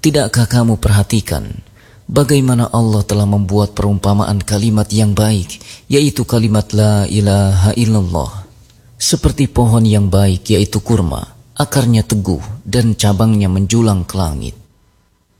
Tidakkah kamu perhatikan bagaimana Allah telah membuat perumpamaan kalimat yang baik, yaitu kalimat la ilaha illallah, seperti pohon yang baik yaitu kurma, akarnya teguh dan cabangnya menjulang ke langit.